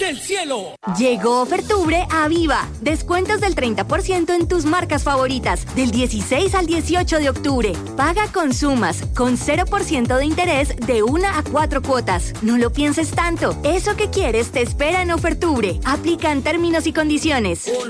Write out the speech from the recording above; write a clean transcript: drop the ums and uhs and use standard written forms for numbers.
del cielo. Llegó Ofertubre a Viva. Descuentos del 30% en tus marcas favoritas, del 16 al 18 de octubre. Paga con Sumas, con 0% de interés de 1 a 4 cuotas. No lo pienses tanto. Eso que quieres te espera en Ofertubre. Aplican términos y condiciones.